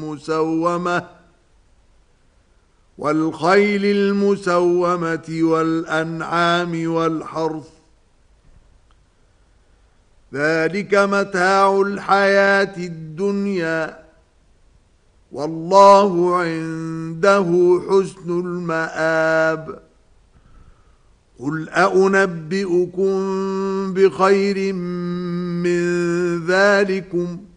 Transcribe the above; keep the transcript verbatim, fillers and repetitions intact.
المسومة والخيل المسومة والأنعام والحرث ذلك متاع الحياة الدنيا والله عنده حسن المآب قل أنبئكم بخير من ذلكم